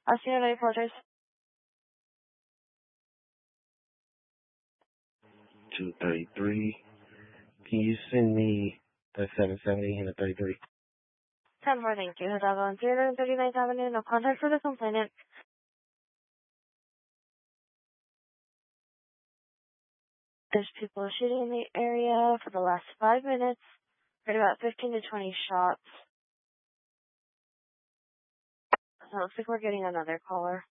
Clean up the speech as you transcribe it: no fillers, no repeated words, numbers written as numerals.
Afternoon, I apologize. 233. Can you send me the 770 and the 33? 10-4, thank you. Hotel on 339th Avenue, no contact for the complainant. There's people shooting in the area for the last 5 minutes. Heard about 15 to 20 shots. So it looks like we're getting another caller.